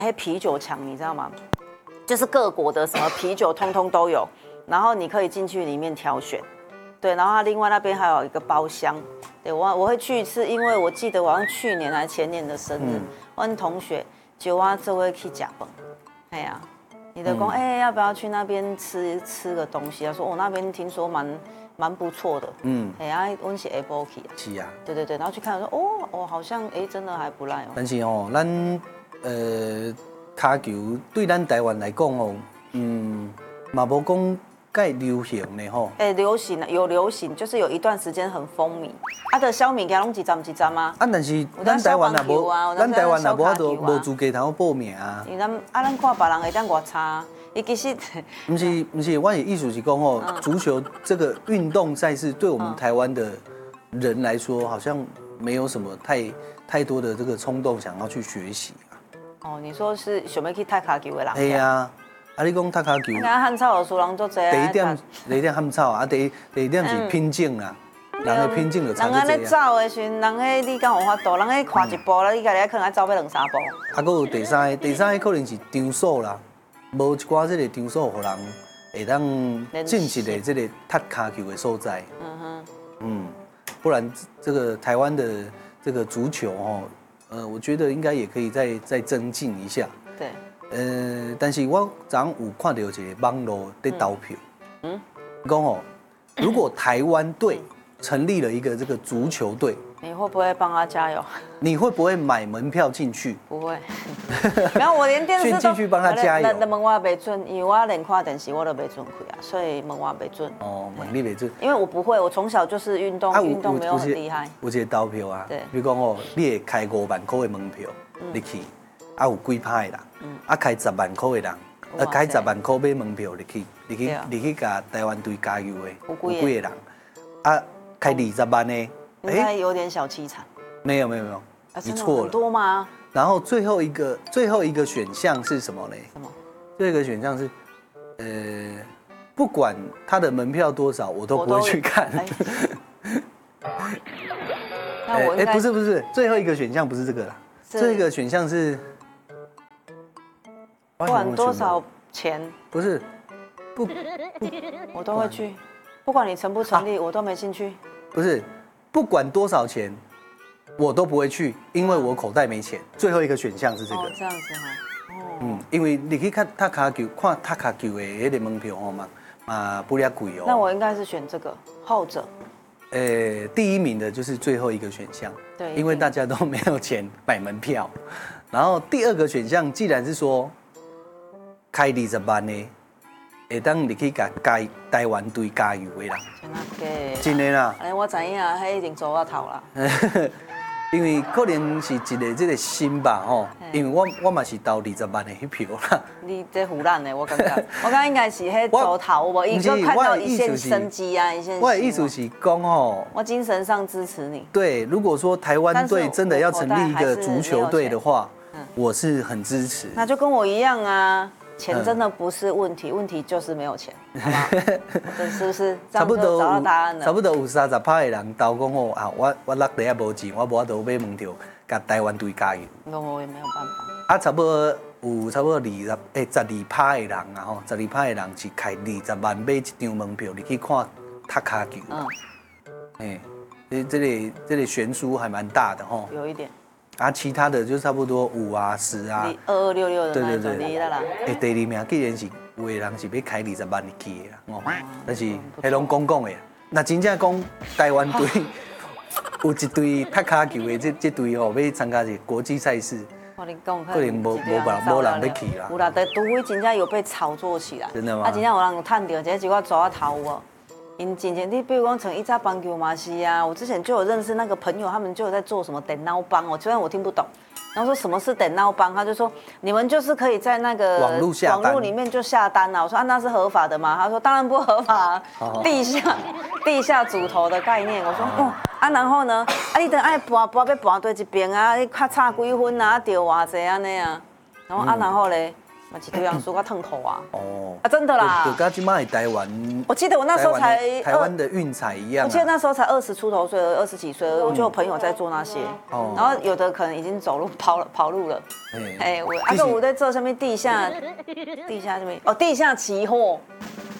啤酒墙，你知道吗？就是各国的什么啤酒通通都有，然后你可以进去里面挑选。对，然后它另外那边还有一个包厢。对，我会去是因为我记得我好像去年还前年的生日，我跟同学就我这位去吃饭。哎呀，你的公要不要去那边吃个东西？他说那边听说蛮不错的。哎呀，我是 able 去。 是啊。 对，然后去看说好像真的还不赖哦。 但是咱骹球对咱台湾来讲嘛无讲介流行的吼。 流行有流行，就是有一段时间很风靡。的小物件拢一站啊。 但是咱台湾也无，咱台湾也无资格通报名啊。 因为咱看别人会当偌差，伊其实不是，我的意思是讲足球这个运动赛事对我们台湾的人来说，好像没有什么太多的这个冲动想要去学习啊。 你说是想要去踢骹球的人？ 哎呀。你讲踢骹球， 汉草有输人做侪。 第一点汉草第二点是拼劲啦，人的拼劲就差人咧走的时，人你敢有法度？人咧跨一步啦，你家己可能走要2、3步。 还有第三个可能是场所啦，无一寡这个场所，互人会当进一个这个踢骹球的所在。不然这个台湾的这个足球我觉得应该也可以再增进一下。 对。 但是我昨有看到一个网络在投票，讲如果台湾队成立了一个这个足球队， 你会不会帮他加油？ 你会不会买门票进去？ 不会，然后我连电视都进去帮他加油。 门我袂准，因为我连看电视我都袂准开啊，所以门我袂准。 门你袂准。 因为我不会，我从小就是运动没有很厉害。 有一个投票啊， 对， 比如讲你会开5万块的门票，你去。有几派的人，开10万块的人，开10万块买门票你去甲台湾队加油的，有几个人？开20万的， 应该有点小凄惨。 没有，你错了。 很多吗？ 然后最后一个选项是什么呢？ 什么？ 最后一个选项是，不管他的门票多少，我都不会去看。不是，最后一个选项不是这个啦，这个选项是。 不管多少钱， 不是， 我都会去。不管你成不成立，我都没兴趣。 不是，不管多少钱，我都不会去，因为我口袋没钱。最后一个选项是这个。 这样子因为你去看踢骹球的那个门票不了贵哦。 那我应该是选这个后者。 第一名的就是最后一个选项。 对， 因为大家都没有钱买门票。然后第二个选项既然是说。开20万的，会当你去甲台湾队加油的啦。真的啦。 我知影，迄一定做我头啦。 因为可能是一个这个心吧因为我嘛是投20万的迄票啦。 你这胡乱的，我感觉，我感觉应该是迄做头无，伊就看到一线生机啊，一线。 我的意思是讲我精神上支持你。 对，如果说台湾队真的要成立一个足球队的话，我是很支持。 那就跟我一样啊。钱真的不是问题，问题就是没有钱，好不好？这是不是？差不多找到答案了。 差不多有30%的人投讲我落地也无钱，我无法度买门票，甲台湾队加油。 我也没有办法。 差不多12%的人12%的人是开20万买一张门票，你去看踢骹球。这个悬殊还蛮大的有一点。 其他的就差不多5啊、10啊 ，2266的那种第一啦。 第2名既然是有的人是要开20万去的啦，但是迄拢讲的。那真正讲台湾队有一队踢骹球的这队要参加一个国际赛事，可能无人要去啦。 有啦，除非真正有被炒作起来。 真的吗？ 真正有人有赚到，这我抓头无？因之前你比如讲像一扎棒球嘛是啊，我之前就有认识那个朋友，他们就有在做什么电脑帮虽然我听不懂，然后说什么是电脑帮，他就说你们就是可以在那个网络里面就下单啊。我说那是合法的吗？他说当然不合法，地下主头的概念。我说然后呢你等爱搬要搬对一边啊，你较差几分啊，掉偌济安尼啊，然后然后嘞。 嘛是推洋酥甲烫口啊。 哦， 啊，真的啦。 就跟今麦台湾， 我记得我那时候才台湾的运彩一样。 我记得那时候才20出头岁，20几岁，我就有朋友在做那些。哦。然后有的可能已经走路跑路了。我在做什么地下什么？哦，地下期货。